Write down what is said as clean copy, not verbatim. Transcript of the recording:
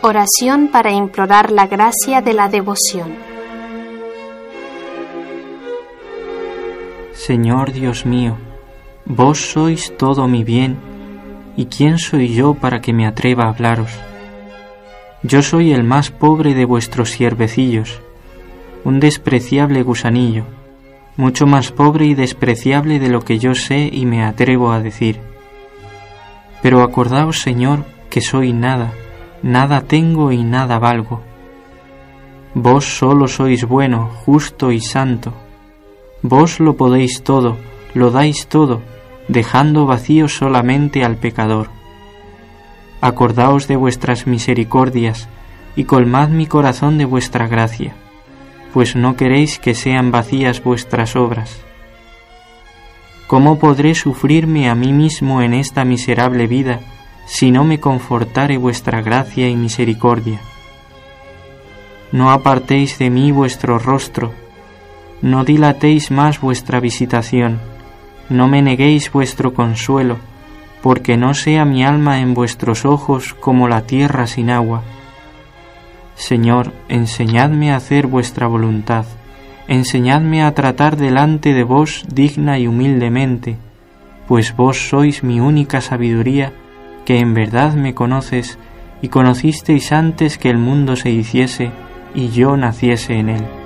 Oración para implorar la gracia de la devoción. Señor Dios mío, vos sois todo mi bien, ¿y quién soy yo para que me atreva a hablaros? Yo soy el más pobre de vuestros siervecillos, un despreciable gusanillo, mucho más pobre y despreciable de lo que yo sé y me atrevo a decir. Pero acordaos, Señor, que soy nada, nada tengo y nada valgo. Vos solo sois bueno, justo y santo. Vos lo podéis todo, lo dais todo, dejando vacío solamente al pecador. Acordaos de vuestras misericordias y colmad mi corazón de vuestra gracia, pues no queréis que sean vacías vuestras obras. ¿Cómo podré sufrirme a mí mismo en esta miserable vida si no me confortare vuestra gracia y misericordia? No apartéis de mí vuestro rostro, no dilatéis más vuestra visitación, no me neguéis vuestro consuelo, porque no sea mi alma en vuestros ojos como la tierra sin agua. Señor, enseñadme a hacer vuestra voluntad, enseñadme a tratar delante de vos digna y humildemente, pues vos sois mi única sabiduría, que en verdad me conoces y conocisteis antes que el mundo se hiciese y yo naciese en él.